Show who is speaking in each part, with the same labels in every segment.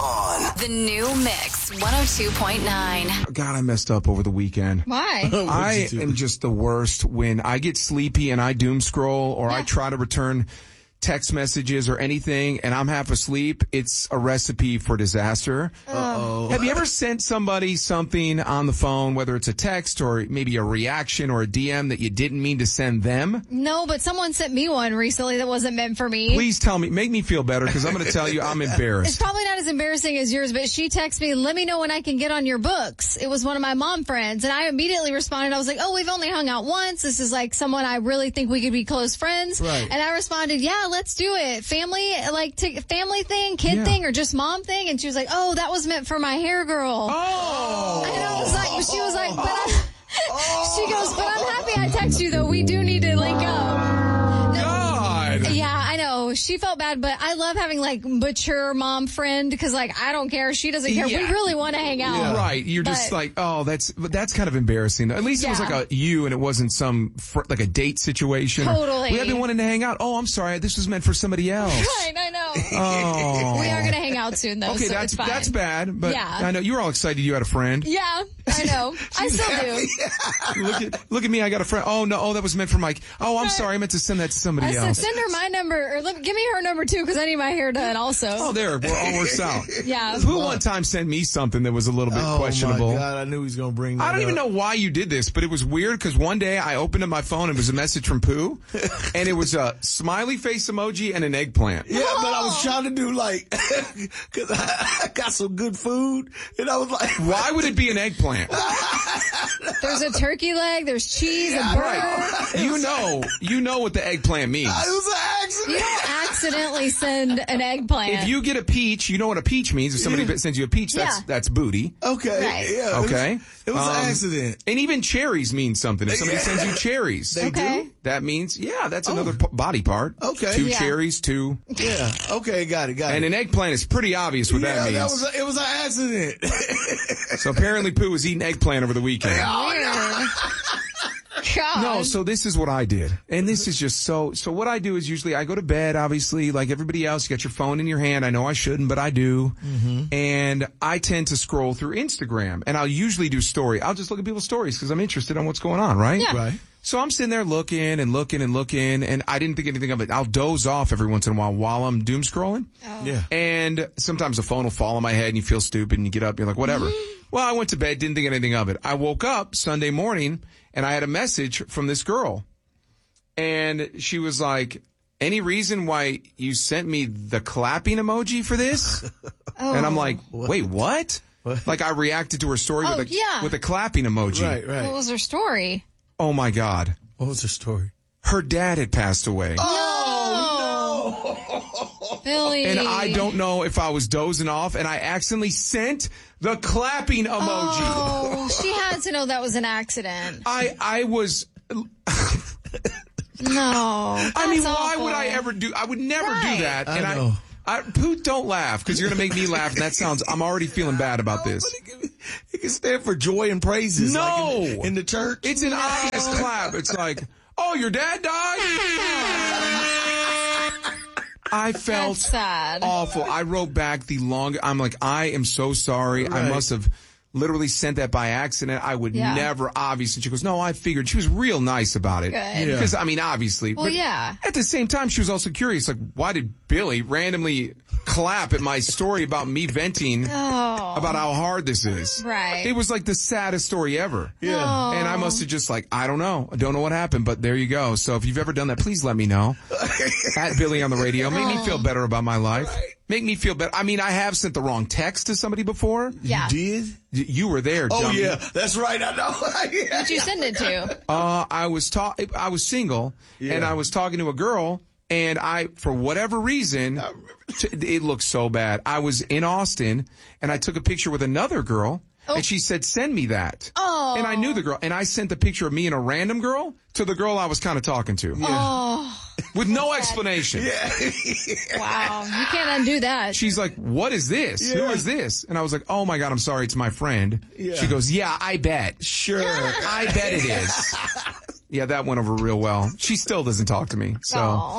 Speaker 1: on
Speaker 2: The new Mix 102.9.
Speaker 3: God, I messed up over the weekend.
Speaker 4: Why?
Speaker 3: I am just the worst when I get sleepy and I doom scroll or I try to return text messages or anything and I'm half asleep. It's a recipe for disaster. Uh-oh. Have you ever sent somebody something on the phone, whether it's a text or maybe a reaction or a DM that you didn't mean to send them?
Speaker 4: No, but someone sent me one recently that wasn't meant for me.
Speaker 3: Please tell me, make me feel better because I'm going to tell you I'm embarrassed.
Speaker 4: It's probably not as embarrassing as yours, but she texted me, let me know when I can get on your books. It was one of my mom friends, and I immediately responded. I was like, oh, we've only hung out once. This is like someone I really think we could be close friends.
Speaker 3: Right.
Speaker 4: And I responded, yeah, let's do it. Family, family thing, kid thing, or just mom thing? And she was like, oh, that was meant for my hair girl.
Speaker 3: Oh!
Speaker 4: And I was like, she was like, she goes, but I'm happy I text you though. We do need to link up.
Speaker 3: God!
Speaker 4: Yeah, I know. She felt bad, but I love having like mature mom friend because like I don't care. She doesn't care.
Speaker 3: Yeah.
Speaker 4: We really want to hang out.
Speaker 3: Yeah. Right. You're just like, oh, that's kind of embarrassing. At least it was like a you and it wasn't some like a date situation.
Speaker 4: Totally.
Speaker 3: We have been wanting to hang out. Oh, I'm sorry. This was meant for somebody else.
Speaker 4: Right, I know.
Speaker 3: Oh.
Speaker 4: We are going to hang out soon though.
Speaker 3: Okay,
Speaker 4: so it's fine.
Speaker 3: that's bad. But
Speaker 4: Yeah.
Speaker 3: I know you were all excited you had a friend.
Speaker 4: Yeah, I know. I still do.
Speaker 3: Look at me. I got a friend. Oh, no. Oh, that was meant for Mike. Oh, I'm sorry. I meant to send that to somebody
Speaker 4: I said,
Speaker 3: else.
Speaker 4: send her my number, or give me her number too, because I need my hair done also.
Speaker 3: Oh, there. We're all works out.
Speaker 4: Yeah.
Speaker 3: Who one time sent me something that was a little bit questionable?
Speaker 5: Oh, my God. I knew he was going to bring that
Speaker 3: I don't even know why you did this, but it was weird because one day I opened up my phone and it was a message from Pooh, and it was a smiley face emoji and an eggplant.
Speaker 5: Yeah, but I was trying to do like, because I got some good food, and I was like,
Speaker 3: why would it be an eggplant?
Speaker 4: There's a turkey leg, there's cheese, a burger.
Speaker 3: Right. You know what the eggplant means.
Speaker 5: It was an accident.
Speaker 4: You don't accidentally send an eggplant.
Speaker 3: If you get a peach, you know what a peach means. If somebody sends you a peach, that's booty.
Speaker 5: Okay.
Speaker 4: Right.
Speaker 5: Yeah.
Speaker 3: Okay.
Speaker 5: It was an accident.
Speaker 3: And even cherries mean something. If somebody sends you cherries,
Speaker 5: They do?
Speaker 3: that means, that's another body part.
Speaker 5: Okay.
Speaker 3: 2 cherries, 2.
Speaker 5: Yeah. Okay. Got it.
Speaker 3: And an eggplant is pretty obvious what that means.
Speaker 5: It was an accident.
Speaker 3: So apparently Pooh was eating eggplant over the weekend.
Speaker 4: Weird. God.
Speaker 3: No, so this is what I did. And this is just so what I do is usually I go to bed, obviously, like everybody else. You got your phone in your hand. I know I shouldn't, but I do. Mm-hmm. And I tend to scroll through Instagram. And I'll usually do story. I'll just look at people's stories because I'm interested in what's going on, right?
Speaker 4: Yeah.
Speaker 5: Right.
Speaker 3: So I'm sitting there looking, and I didn't think anything of it. I'll doze off every once in a while I'm doom scrolling.
Speaker 4: Oh.
Speaker 5: Yeah.
Speaker 3: And sometimes the phone will fall on my head and you feel stupid and you get up and you're like, whatever. Well, I went to bed, didn't think anything of it. I woke up Sunday morning and I had a message from this girl. And she was like, any reason why you sent me the clapping emoji for this? And I'm like, wait, what? Like I reacted to her story with a clapping emoji.
Speaker 5: Right.
Speaker 4: What was her story?
Speaker 3: Oh my God.
Speaker 5: What was her story?
Speaker 3: Her dad had passed away.
Speaker 5: Oh,
Speaker 4: Billy.
Speaker 3: And I don't know if I was dozing off and I accidentally sent the clapping emoji.
Speaker 4: Oh, she had to know that was an accident.
Speaker 3: I was...
Speaker 4: No.
Speaker 3: I mean, why
Speaker 4: awful.
Speaker 3: would I ever do... I would never do that.
Speaker 5: I
Speaker 3: And
Speaker 5: know.
Speaker 3: Pooh, don't laugh because you're going to make me laugh. And that sounds... I'm already feeling bad about this.
Speaker 5: It can stand for joy and praises.
Speaker 3: No.
Speaker 5: Like in the church.
Speaker 3: It's an obvious clap. It's like, oh, your dad died? I felt
Speaker 4: That's sad.
Speaker 3: awful. I wrote back I'm like, I am so sorry. I must have literally sent that by accident. I would never, obviously. She goes, no, I figured. She was real nice about it.
Speaker 4: Good.
Speaker 3: Because, I mean, obviously.
Speaker 4: Well,
Speaker 3: but
Speaker 4: yeah.
Speaker 3: At the same time, she was also curious, like, why did Billy randomly clap at my story about me venting about how hard this is?
Speaker 4: Right.
Speaker 3: It was like the saddest story ever.
Speaker 5: Yeah.
Speaker 4: Oh.
Speaker 3: And I must have just like, I don't know what happened, but there you go. So if you've ever done that, please let me know. At Billy on the radio. Make me feel better about my life.
Speaker 5: Right.
Speaker 3: Make me feel better. I mean, I have sent the wrong text to somebody before.
Speaker 4: Yeah.
Speaker 5: You did?
Speaker 3: You were there,
Speaker 5: Oh,
Speaker 3: dummy.
Speaker 5: yeah. That's right. I know.
Speaker 4: Who'd you send it to?
Speaker 3: I was single, and I was talking to a girl, and for whatever reason, it looked so bad. I was in Austin, and I took a picture with another girl, and she said, send me that.
Speaker 4: Oh.
Speaker 3: And I knew the girl, and I sent the picture of me and a random girl to the girl I was kind of talking to.
Speaker 5: Yeah.
Speaker 4: Oh.
Speaker 3: With no explanation.
Speaker 4: Wow. You can't undo that.
Speaker 3: She's like, what is this?
Speaker 5: Yeah.
Speaker 3: Who is this? And I was like, oh my God, I'm sorry. It's my friend.
Speaker 5: Yeah.
Speaker 3: She goes, yeah, I bet.
Speaker 5: Sure.
Speaker 3: I bet it is. Yeah, that went over real well. She still doesn't talk to me. So
Speaker 4: Aw.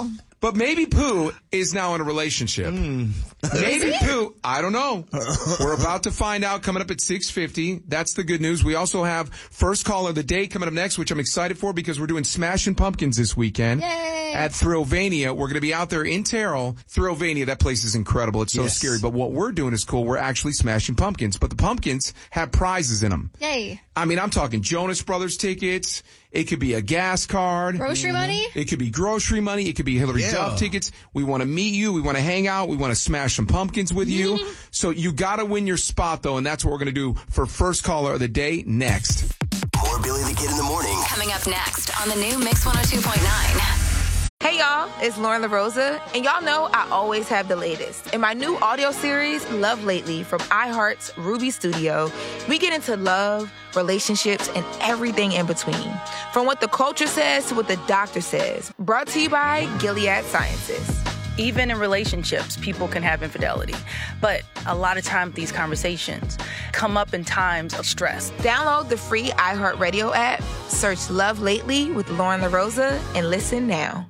Speaker 3: But maybe Pooh is now in a relationship. Maybe Pooh, I don't know. We're about to find out coming up at 6:50. That's the good news. We also have first caller of the day coming up next, which I'm excited for because we're doing Smashing Pumpkins this weekend.
Speaker 4: Yay.
Speaker 3: At Thrillvania. We're going to be out there in Terrell. Thrillvania, that place is incredible. It's so scary. But what we're doing is cool. We're actually smashing pumpkins. But the pumpkins have prizes in them.
Speaker 4: Yay.
Speaker 3: I mean, I'm talking Jonas Brothers tickets. It could be a gas card.
Speaker 4: Grocery money?
Speaker 3: It could be grocery money. It could be Hillary Duff tickets. We want to meet you. We want to hang out. We want to smash some pumpkins with you. So you got to win your spot, though, and that's what we're going to do for first caller of the day next.
Speaker 1: More Billy the Kid in the morning.
Speaker 2: Coming up next on the new Mix 102.9.
Speaker 6: Hey y'all, it's Lauren LaRosa, and y'all know I always have the latest. In my new audio series, Love Lately, from iHeart's Ruby Studio, we get into love, relationships, and everything in between. From what the culture says to what the doctor says. Brought to you by Gilead Sciences.
Speaker 7: Even in relationships, people can have infidelity. But a lot of times these conversations come up in times of stress.
Speaker 6: Download the free iHeartRadio app, search Love Lately with Lauren LaRosa, and listen now.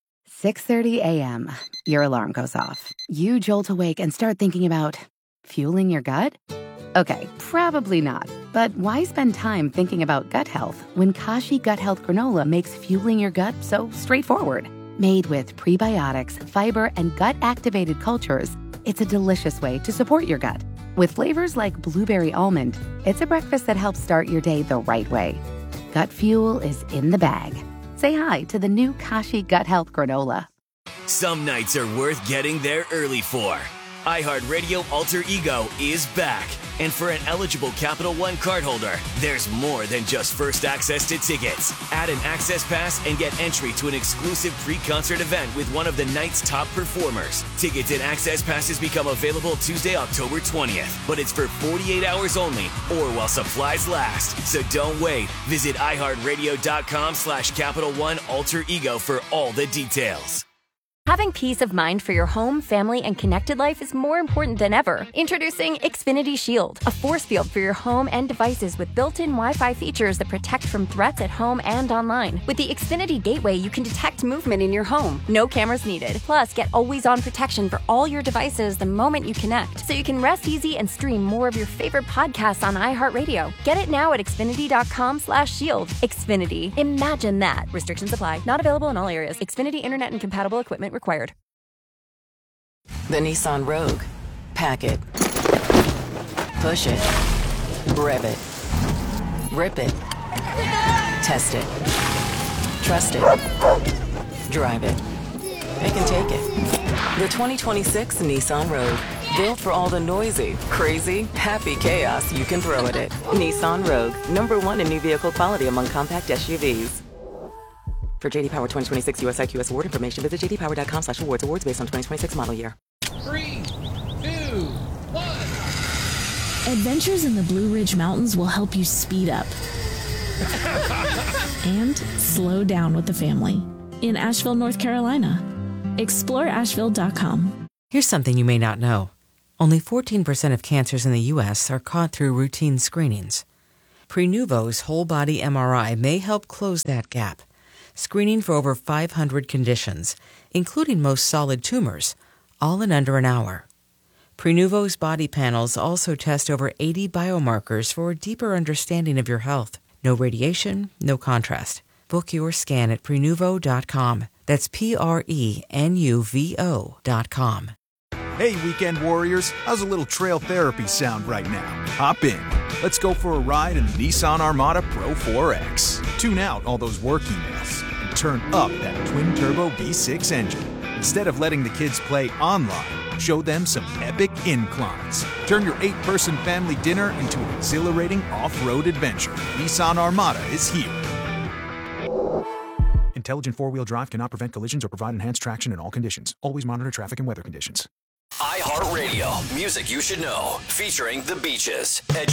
Speaker 8: 6:30 a.m. Your alarm goes off. You jolt awake and start thinking about fueling your gut? Okay, probably not. But why spend time thinking about gut health when Kashi Gut Health Granola makes fueling your gut so straightforward? Made with prebiotics, fiber, and gut-activated cultures, it's a delicious way to support your gut. With flavors like blueberry almond, it's a breakfast that helps start your day the right way. Gut fuel is in the bag. Say hi to the new Kashi Gut Health Granola.
Speaker 1: Some nights are worth getting there early for. iHeartRadio Alter Ego is back. And for an eligible Capital One cardholder, there's more than just first access to tickets. Add an access pass and get entry to an exclusive pre-concert event with one of the night's top performers. Tickets and access passes become available Tuesday, October 20th. But it's for 48 hours only or while supplies last. So don't wait. Visit iHeartRadio.com/Capital One Alter Ego for all the details.
Speaker 9: Having peace of mind for your home, family, and connected life is more important than ever. Introducing Xfinity Shield, a force field for your home and devices with built-in Wi-Fi features that protect from threats at home and online. With the Xfinity Gateway, you can detect movement in your home. No cameras needed. Plus, get always-on protection for all your devices the moment you connect, so you can rest easy and stream more of your favorite podcasts on iHeartRadio. Get it now at Xfinity.com/shield. Xfinity. Imagine that. Restrictions apply. Not available in all areas. Xfinity Internet and compatible equipment required.
Speaker 10: The Nissan Rogue. Pack it. Push it. Rev it. Rip it. Test it. Trust it. Drive it. It can take it. The 2026 Nissan Rogue. Built for all the noisy, crazy, happy chaos you can throw at it. Nissan Rogue. #1 in new vehicle quality among compact SUVs. For JD Power 2026 US IQS award information, visit jdpower.com/awards. Awards based on 2026 model year.
Speaker 11: 3, 2, 1. Adventures in the Blue Ridge Mountains will help you speed up and slow down with the family in Asheville, North Carolina. Explore Asheville.com.
Speaker 12: Here's something you may not know. Only 14% of cancers in the U.S. are caught through routine screenings. Prenuvo's whole body MRI may help close that gap. Screening for over 500 conditions, including most solid tumors, all in under an hour. Prenuvo's body panels also test over 80 biomarkers for a deeper understanding of your health. No radiation, no contrast. Book your scan at Prenuvo.com. That's Prenuvo.com.
Speaker 13: Hey, weekend warriors, how's a little trail therapy sound right now? Hop in. Let's go for a ride in the Nissan Armada Pro 4X. Tune out all those work emails and turn up that twin-turbo V6 engine. Instead of letting the kids play online, show them some epic inclines. Turn your 8-person family dinner into an exhilarating off-road adventure. Nissan Armada is here. Intelligent four-wheel drive cannot prevent collisions or provide enhanced traction in all conditions. Always monitor traffic and weather conditions.
Speaker 1: iHeartRadio, music you should know, featuring The Beaches, Edge